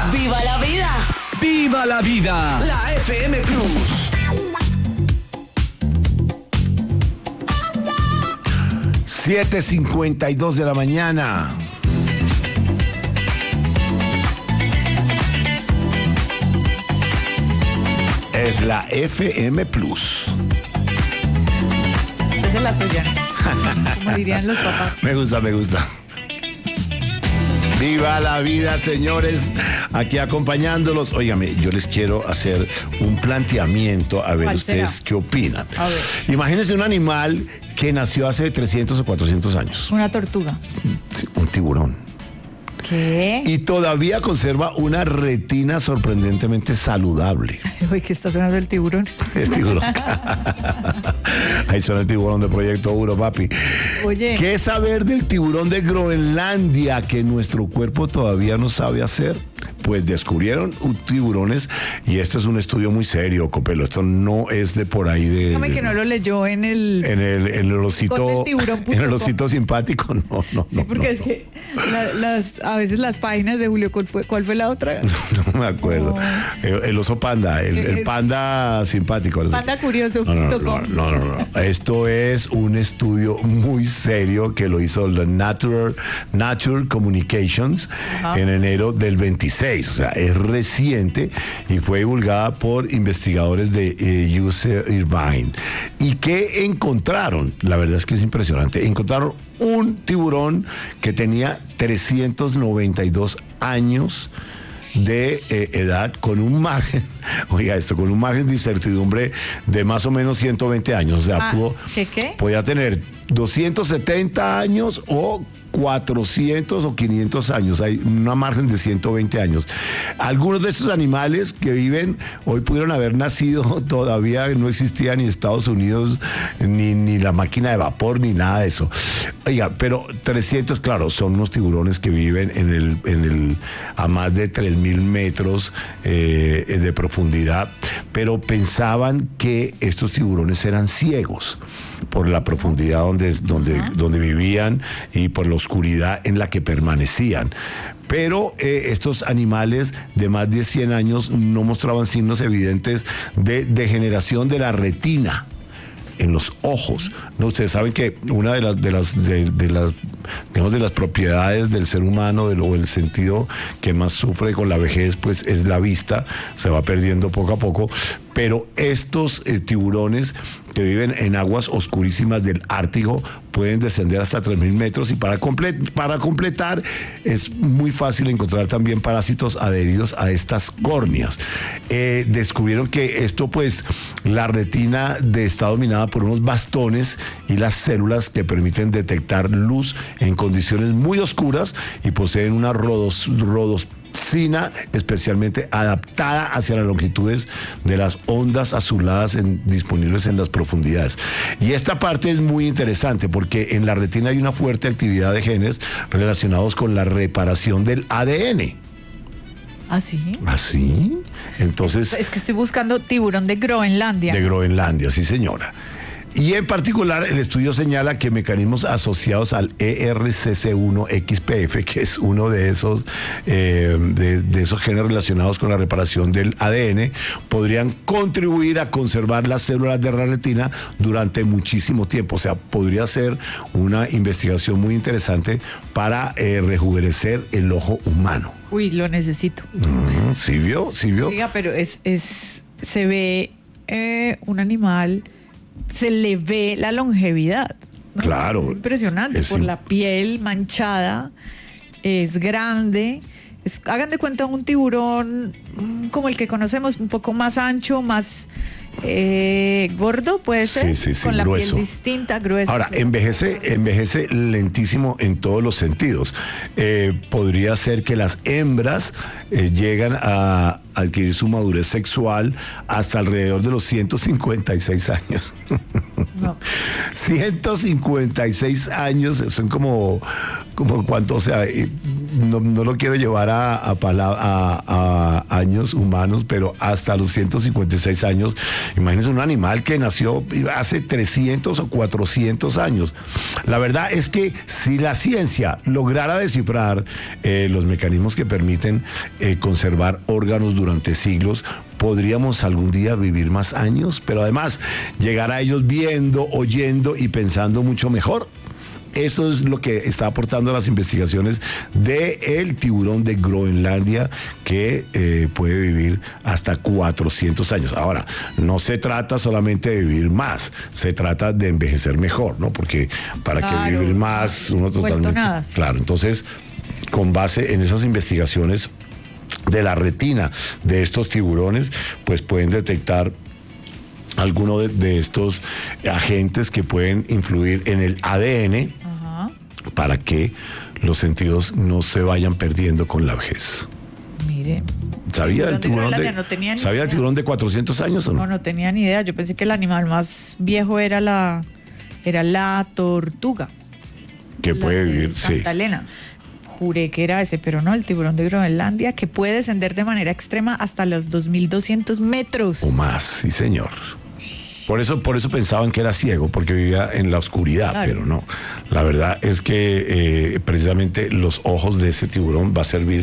¡Viva la vida! ¡Viva la vida! La FM Plus. 7:52 de la mañana. Es la FM Plus. Esa es la suya, como dirían los papás. Me gusta. ¡Viva la vida, señores! Aquí acompañándolos. Óigame, yo les quiero hacer un planteamiento, a ver ustedes será? qué opinan. A ver. Imagínense un animal que nació hace 300 o 400 años. Una tortuga. Sí, un tiburón. ¿Qué? Y todavía conserva una retina sorprendentemente saludable. Uy, ¿qué está sonando el tiburón? Es tiburón. Ahí suena el tiburón de Proyecto 1, papi. Oye. ¿Qué saber del tiburón de Groenlandia que nuestro cuerpo todavía no sabe hacer? Pues descubrieron tiburones, y esto es un estudio muy serio, Copelo. Esto no es de por ahí de... Dígame que no lo leyó en el... En el osito... Tiburón.com. En el osito simpático, no. Sí, porque es que a veces las páginas de Julio, ¿cuál fue la otra? No me acuerdo. El oso panda, el panda simpático. Panda curioso. No. Esto es un estudio muy serio que lo hizo la Nature Communications en enero del 26. O sea, es reciente y fue divulgada por investigadores de UC Irvine. ¿Y qué encontraron? La verdad es que es impresionante. Encontraron un tiburón que tenía 392 años de edad, con un margen, con un margen de incertidumbre de más o menos 120 años. O sea, podía tener 270 años o 400 o 500 años. Hay una margen de 120 años. Algunos de estos animales que viven hoy pudieron haber nacido, todavía no existía ni Estados Unidos, ni la máquina de vapor, ni nada de eso. Oiga, pero 300, claro, son unos tiburones que viven a más de 3.000 metros de profundidad, pero pensaban que estos tiburones eran ciegos por la profundidad donde vivían y por la oscuridad en la que permanecían. Pero estos animales de más de 100 años no mostraban signos evidentes de degeneración de la retina en los ojos. No, ustedes saben que una de las propiedades del ser humano, o el sentido que más sufre con la vejez, pues es la vista. Se va perdiendo poco a poco. Pero estos tiburones que viven en aguas oscurísimas del Ártico pueden descender hasta 3.000 metros, y para completar es muy fácil encontrar también parásitos adheridos a estas córneas. Descubrieron que esto, pues, la retina está dominada por unos bastones y las células que permiten detectar luz en condiciones muy oscuras, y poseen una rodosina especialmente adaptada hacia las longitudes de las ondas azuladas disponibles en las profundidades. Y esta parte es muy interesante porque en la retina hay una fuerte actividad de genes relacionados con la reparación del ADN. ¿Ah, sí? ¿Ah, sí? Entonces... Es que estoy buscando tiburón de Groenlandia. De Groenlandia, sí, señora. Y en particular, el estudio señala que mecanismos asociados al ERCC1-XPF, que es uno de esos genes relacionados con la reparación del ADN, podrían contribuir a conservar las células de la retina durante muchísimo tiempo. O sea, podría ser una investigación muy interesante para rejuvenecer el ojo humano. Uy, lo necesito. ¿Sí vio? Oiga, pero se ve un animal... Se le ve la longevidad, ¿no? Claro. Es impresionante, por la piel manchada, es grande. Hagan de cuenta un tiburón como el que conocemos, un poco más ancho, más gordo, puede ser, sí, con la grueso. piel distinta, gruesa. Ahora, envejece lentísimo en todos los sentidos. Podría ser que las hembras llegan a adquirir su madurez sexual hasta alrededor de los 156 años. No. 156 años son como como cuánto, o sea, no lo quiero llevar a años humanos, pero hasta los 156 años. Imagínense un animal que nació hace 300 o 400 años. La verdad es que si la ciencia lograra descifrar los mecanismos que permiten conservar órganos durante siglos, podríamos algún día vivir más años, pero además llegar a ellos viendo, oyendo y pensando mucho mejor. Eso es lo que está aportando las investigaciones del tiburón de Groenlandia, que puede vivir hasta 400 años. Ahora, no se trata solamente de vivir más, se trata de envejecer mejor, ¿no? Porque para que vivir más, uno totalmente... Claro, entonces, con base en esas investigaciones de la retina de estos tiburones, pues pueden detectar alguno de estos agentes que pueden influir en el ADN. Ajá. Para que los sentidos no se vayan perdiendo con la vejez. Mire. ¿Sabía el tiburón ¿sabía el tiburón de 400 años o no? No tenía ni idea. Yo pensé que el animal más viejo era la tortuga. Que puede vivir, Santa Elena. Juré que era ese, pero no, el tiburón de Groenlandia, que puede descender de manera extrema hasta los 2.200 metros. O más, sí señor. Por eso pensaban que era ciego, porque vivía en la oscuridad, claro. Pero no. La verdad es que precisamente los ojos de ese tiburón va a servir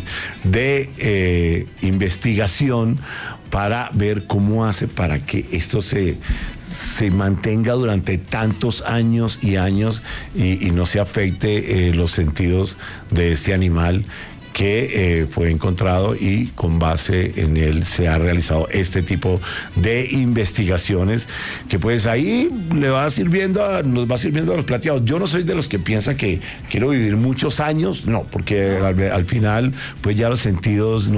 de investigación para ver cómo hace para que esto se mantenga durante tantos años y años y no se afecte los sentidos de este animal que fue encontrado, y con base en él se ha realizado este tipo de investigaciones que pues ahí nos va sirviendo a los plateados. Yo no soy de los que piensa que quiero vivir muchos años, no, porque al final pues ya los sentidos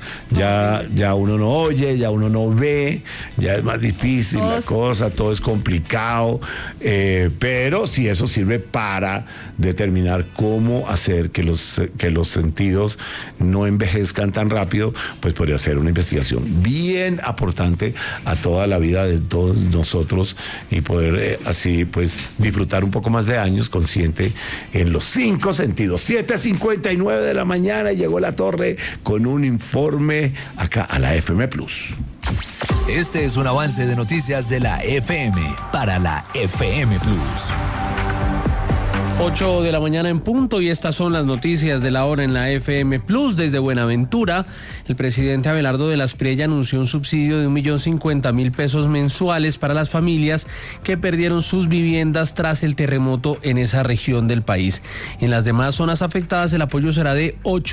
ya uno no oye, ya uno no ve, ya es más difícil la cosa, todo es complicado, pero si eso sirve para determinar cómo hacer que los sentidos no envejezcan tan rápido, pues podría ser una investigación bien aportante a toda la vida de todos nosotros y poder así pues disfrutar un poco más de años consciente en los 5 sentidos. 7:59 de la mañana, llegó La Torre con un informe acá a la FM Plus. Este es un avance de noticias de la FM para la FM Plus. 8 de la mañana en punto, y estas son las noticias de la hora en la FM Plus. Desde Buenaventura, el presidente Abelardo de la Espriella anunció un subsidio de 1.050.000 pesos mensuales para las familias que perdieron sus viviendas tras el terremoto en esa región del país. En las demás zonas afectadas, el apoyo será de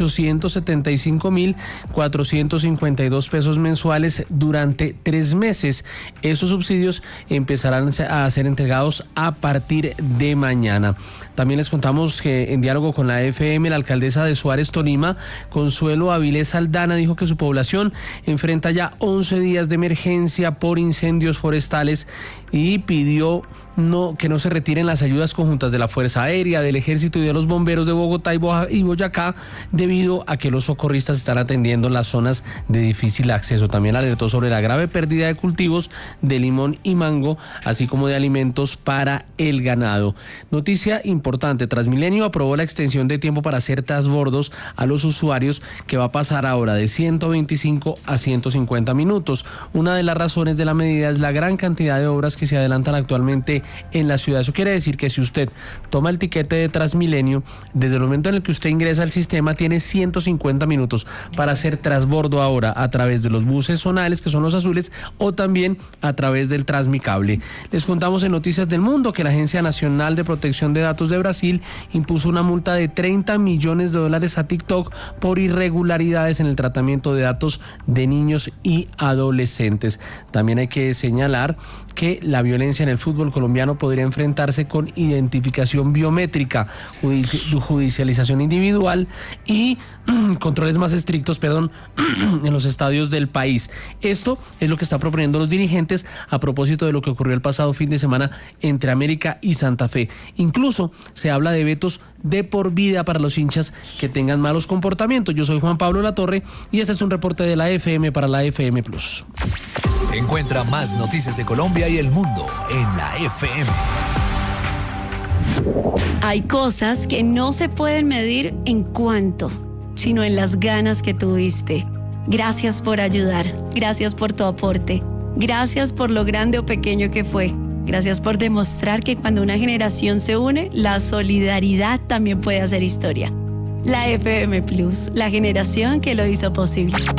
875.452 pesos mensuales durante 3 meses. Esos subsidios empezarán a ser entregados a partir de mañana. También les contamos que en diálogo con la FM, la alcaldesa de Suárez, Tolima, Consuelo Avilés Aldana, dijo que su población enfrenta ya 11 días de emergencia por incendios forestales y pidió que no se retiren las ayudas conjuntas de la Fuerza Aérea, del Ejército y de los bomberos de Bogotá y Boyacá, debido a que los socorristas están atendiendo las zonas de difícil acceso. También alertó sobre la grave pérdida de cultivos de limón y mango, así como de alimentos para el ganado. Noticia importante: Transmilenio aprobó la extensión de tiempo para hacer transbordos a los usuarios, que va a pasar ahora de 125 a 150 minutos. Una de las razones de la medida es la gran cantidad de obras que se adelantan actualmente en la ciudad. Eso quiere decir que si usted toma el tiquete de Transmilenio, desde el momento en el que usted ingresa al sistema, tiene 150 minutos para hacer transbordo ahora a través de los buses zonales, que son los azules, o también a través del Transmicable. Les contamos en Noticias del Mundo que la Agencia Nacional de Protección de Datos de Brasil impuso una multa de $30 millones a TikTok por irregularidades en el tratamiento de datos de niños y adolescentes. También hay que señalar que la violencia en el fútbol colombiano podría enfrentarse con identificación biométrica, judicialización individual y controles más estrictos, en los estadios del país. Esto es lo que están proponiendo los dirigentes a propósito de lo que ocurrió el pasado fin de semana entre América y Santa Fe. Incluso se habla de vetos de por vida para los hinchas que tengan malos comportamientos. Yo soy Juan Pablo Latorre y este es un reporte de la FM para la FM Plus. Encuentra más noticias de Colombia y el mundo en la FM. Hay cosas que no se pueden medir en cuánto, sino en las ganas que tuviste. Gracias por ayudar, gracias por tu aporte, gracias por lo grande o pequeño que fue. Gracias por demostrar que cuando una generación se une, la solidaridad también puede hacer historia. La FM Plus, la generación que lo hizo posible.